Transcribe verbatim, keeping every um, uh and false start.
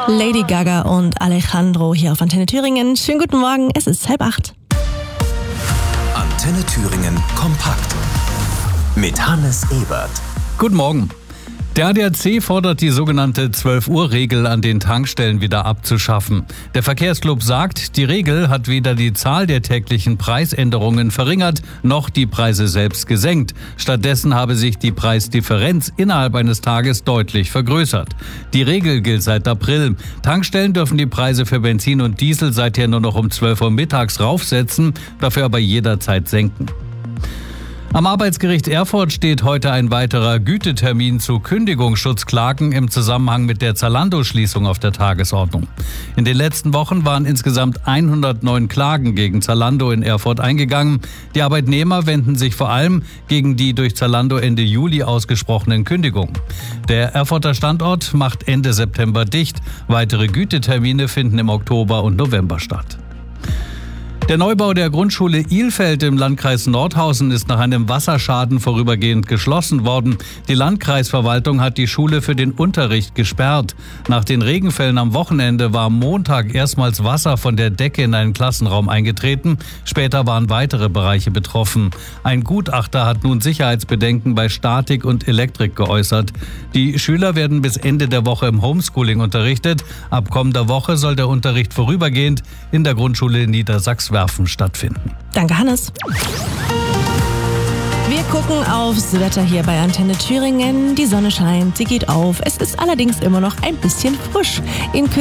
Lady Gaga und Alejandro hier auf Antenne Thüringen. Schönen guten Morgen, es ist halb acht. Antenne Thüringen kompakt mit Hannes Ebert. Guten Morgen. Der A D A C fordert, die sogenannte zwölf-Uhr-Regel an den Tankstellen wieder abzuschaffen. Der Verkehrsclub sagt, die Regel hat weder die Zahl der täglichen Preisänderungen verringert, noch die Preise selbst gesenkt. Stattdessen habe sich die Preisdifferenz innerhalb eines Tages deutlich vergrößert. Die Regel gilt seit April. Tankstellen dürfen die Preise für Benzin und Diesel seither nur noch um zwölf Uhr mittags raufsetzen, dafür aber jederzeit senken. Am Arbeitsgericht Erfurt steht heute ein weiterer Gütetermin zu Kündigungsschutzklagen im Zusammenhang mit der Zalando-Schließung auf der Tagesordnung. In den letzten Wochen waren insgesamt hundertneun Klagen gegen Zalando in Erfurt eingegangen. Die Arbeitnehmer wenden sich vor allem gegen die durch Zalando Ende Juli ausgesprochenen Kündigungen. Der Erfurter Standort macht Ende September dicht. Weitere Gütetermine finden im Oktober und November statt. Der Neubau der Grundschule Ilfeld im Landkreis Nordhausen ist nach einem Wasserschaden vorübergehend geschlossen worden. Die Landkreisverwaltung hat die Schule für den Unterricht gesperrt. Nach den Regenfällen am Wochenende war am Montag erstmals Wasser von der Decke in einen Klassenraum eingetreten. Später waren weitere Bereiche betroffen. Ein Gutachter hat nun Sicherheitsbedenken bei Statik und Elektrik geäußert. Die Schüler werden bis Ende der Woche im Homeschooling unterrichtet. Ab kommender Woche soll der Unterricht vorübergehend in der Grundschule in Niedersachsen stattfinden. Danke, Hannes. Wir gucken aufs Wetter hier bei Antenne Thüringen. Die Sonne scheint, sie geht auf. Es ist allerdings immer noch ein bisschen frisch. In